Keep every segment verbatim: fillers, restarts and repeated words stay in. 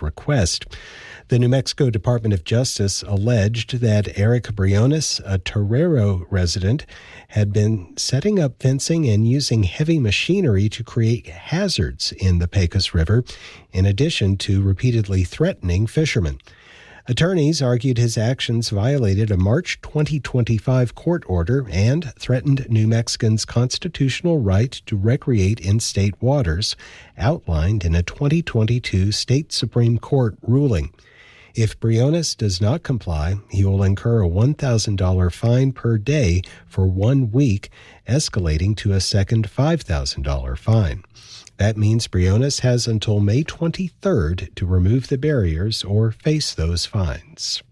request. The New Mexico Department of Justice alleged that Eric Briones, a Torero resident, had been setting up fencing and using heavy machinery to create hazards in the Pecos River, in addition to repeatedly threatening fishermen. Attorneys argued his actions violated a March twenty twenty-five court order and threatened New Mexicans' constitutional right to recreate in state waters, outlined in a twenty twenty-two state Supreme Court ruling. If Briones does not comply, he will incur a one thousand dollars fine per day for one week, escalating to a second five thousand dollars fine. That means Briones has until May twenty-third to remove the barriers or face those fines.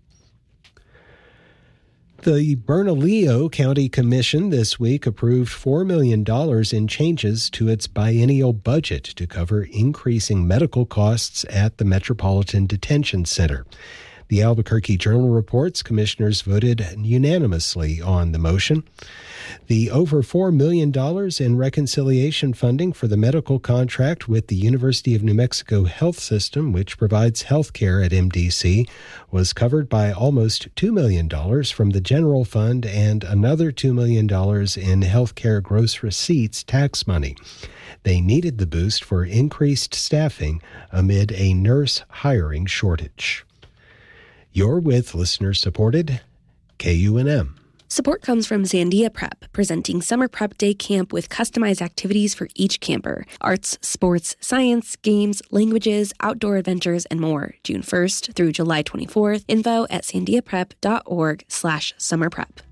The Bernalillo County Commission this week approved four million dollars in changes to its biennial budget to cover increasing medical costs at the Metropolitan Detention Center. The Albuquerque Journal reports commissioners voted unanimously on the motion. The over four million dollars in reconciliation funding for the medical contract with the University of New Mexico Health System, which provides health care at M D C, was covered by almost two million dollars from the general fund and another two million dollars in health care gross receipts tax money. They needed the boost for increased staffing amid a nurse hiring shortage. You're with listener-supported K U N M. Support comes from Sandia Prep, presenting Summer Prep Day Camp with customized activities for each camper. Arts, sports, science, games, languages, outdoor adventures, and more. June first through July twenty-fourth. Info at sandiaprep.org slash summerprep.